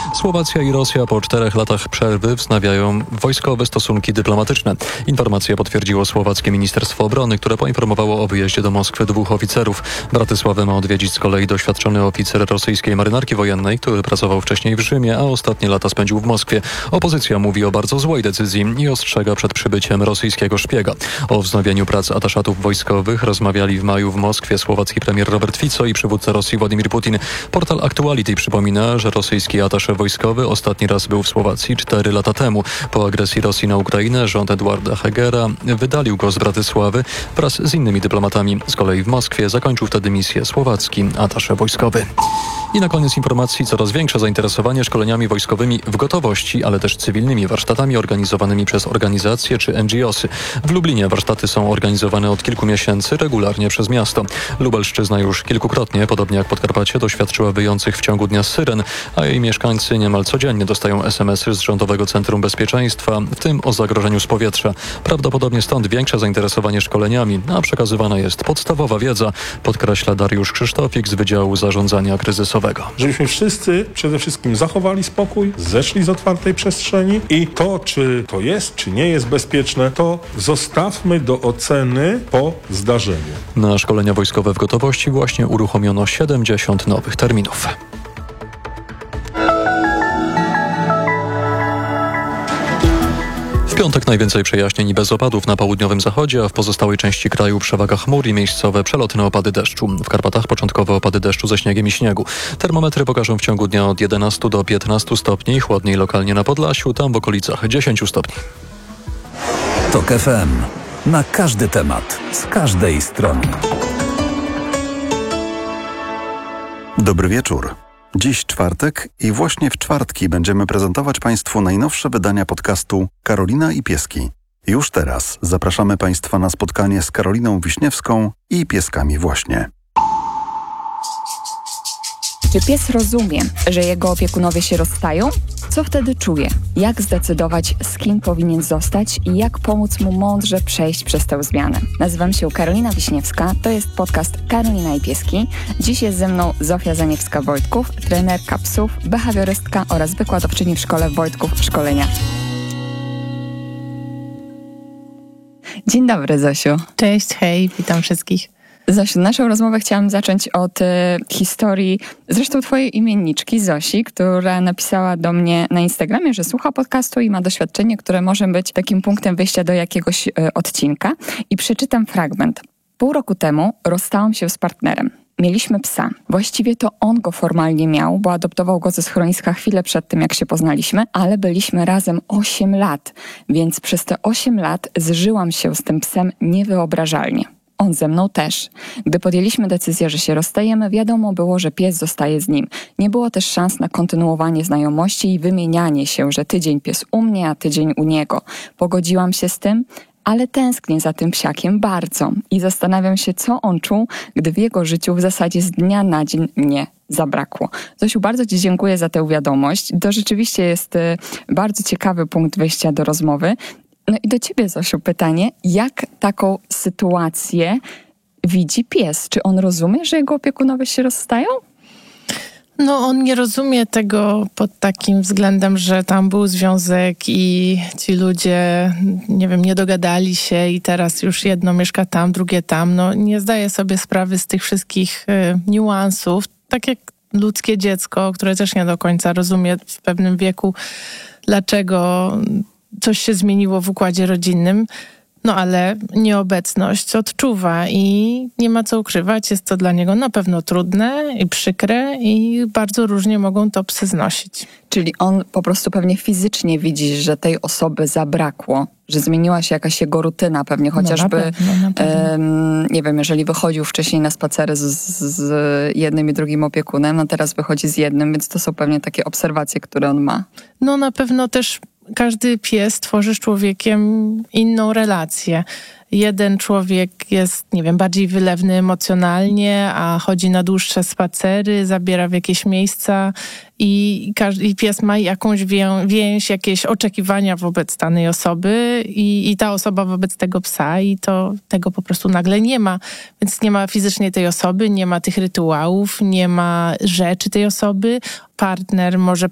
Słowacja i Rosja po 4 latach przerwy wznawiają wojskowe stosunki dyplomatyczne. Informację potwierdziło słowackie Ministerstwo Obrony, które poinformowało o wyjeździe do Moskwy 2 oficerów. Bratysławę ma odwiedzić z kolei doświadczony oficer rosyjskiej marynarki wojennej, który pracował wcześniej w Rzymie, a ostatnie lata spędził w Moskwie. Opozycja mówi o bardzo złej decyzji i ostrzega przed przybyciem rosyjskiego szpiega. O wznowieniu prac ataszatów wojskowych rozmawiali w maju w Moskwie słowacki premier Robert Fico i przywódca Rosji Władimir Putin. Portal Actuality przypomina, że rosyjski atasze wojskowy ostatni raz był w Słowacji 4 lata temu. Po agresji Rosji na Ukrainę rząd Eduarda Hegera wydalił go z Bratysławy wraz z innymi dyplomatami. Z kolei w Moskwie zakończył wtedy misję słowacki atasze wojskowy. I na koniec informacji: coraz większe zainteresowanie szkoleniami wojskowymi w gotowości, ale też cywilnymi warsztatami organizowanymi przez organizacje czy NGOsy. W Lublinie warsztaty są organizowane od kilku miesięcy regularnie przez miasto. Lubelszczyzna już kilkukrotnie, podobnie jak Podkarpacie, doświadczyła wyjących w ciągu dnia syren, a jej mieszkańcy niemal codziennie dostają SMS-y z Rządowego Centrum Bezpieczeństwa, w tym o zagrożeniu z powietrza. Prawdopodobnie stąd większe zainteresowanie szkoleniami, a przekazywana jest podstawowa wiedza, podkreśla Dariusz Krzysztofik z Wydziału Zarządzania Kryzysowego. Żebyśmy wszyscy przede wszystkim zachowali spokój, zeszli z otwartej przestrzeni i to, czy to jest, czy nie jest bezpieczne, to zostawmy do oceny po zdarzeniu. Na szkolenia wojskowe w gotowości właśnie uruchomiono 70 nowych terminów. W piątek najwięcej przejaśnień i bez opadów na południowym zachodzie, a w pozostałej części kraju przewaga chmur i miejscowe przelotne opady deszczu. W Karpatach początkowe opady deszczu ze śniegiem i śniegu. Termometry pokażą w ciągu dnia od 11 do 15 stopni, chłodniej lokalnie na Podlasiu, tam w okolicach 10 stopni. TOK FM. Na każdy temat, z każdej strony. Dobry wieczór. Dziś czwartek i właśnie w czwartki będziemy prezentować Państwu najnowsze wydania podcastu Karolina i Pieski. Już teraz zapraszamy Państwa na spotkanie z Karoliną Wiśniewską i pieskami właśnie. Czy pies rozumie, że jego opiekunowie się rozstają? Co wtedy czuje? Jak zdecydować, z kim powinien zostać i jak pomóc mu mądrze przejść przez tę zmianę? Nazywam się Karolina Wiśniewska, to jest podcast Karolina i Pieski. Dziś jest ze mną Zofia Zaniewska-Wojtków, trenerka psów, behawiorystka oraz wykładowczyni w szkole Wojtków Szkolenia. Dzień dobry, Zosiu. Cześć, hej, witam wszystkich. Zosiu, naszą rozmowę chciałam zacząć od historii, zresztą twojej imienniczki Zosi, która napisała do mnie na Instagramie, że słucha podcastu i ma doświadczenie, które może być takim punktem wyjścia do jakiegoś odcinka. I przeczytam fragment. 0,5 roku temu rozstałam się z partnerem. Mieliśmy psa. Właściwie to on go formalnie miał, bo adoptował go ze schroniska chwilę przed tym, jak się poznaliśmy, ale byliśmy razem 8 lat, więc przez te 8 lat zżyłam się z tym psem niewyobrażalnie. On ze mną też. Gdy podjęliśmy decyzję, że się rozstajemy, wiadomo było, że pies zostaje z nim. Nie było też szans na kontynuowanie znajomości i wymienianie się, że tydzień pies u mnie, a tydzień u niego. Pogodziłam się z tym, ale tęsknię za tym psiakiem bardzo i zastanawiam się, co on czuł, gdy w jego życiu w zasadzie z dnia na dzień mnie zabrakło. Zosiu, bardzo Ci dziękuję za tę wiadomość. To rzeczywiście jest bardzo ciekawy punkt wyjścia do rozmowy. No i do Ciebie, Zosiu, pytanie, jak taką sytuację widzi pies? Czy on rozumie, że jego opiekunowie się rozstają? No, on nie rozumie tego pod takim względem, że tam był związek i ci ludzie, nie wiem, nie dogadali się i teraz już jedno mieszka tam, drugie tam. No, nie zdaje sobie sprawy z tych wszystkich niuansów. Tak jak ludzkie dziecko, które też nie do końca rozumie w pewnym wieku, dlaczego coś się zmieniło w układzie rodzinnym. No ale nieobecność odczuwa i nie ma co ukrywać. Jest to dla niego na pewno trudne i przykre i bardzo różnie mogą to psy znosić. Czyli on po prostu pewnie fizycznie widzi, że tej osoby zabrakło, że zmieniła się jakaś jego rutyna pewnie, chociażby, na pewno. Nie wiem, jeżeli wychodził wcześniej na spacery z jednym i drugim opiekunem, no teraz wychodzi z jednym, więc to są pewnie takie obserwacje, które on ma. No na pewno też każdy pies tworzy z człowiekiem inną relację. Jeden człowiek jest, nie wiem, bardziej wylewny emocjonalnie, a chodzi na dłuższe spacery, zabiera w jakieś miejsca i pies ma jakąś więź, jakieś oczekiwania wobec danej osoby i ta osoba wobec tego psa i tego po prostu nagle nie ma. Więc nie ma fizycznie tej osoby, nie ma tych rytuałów, nie ma rzeczy tej osoby. Partner może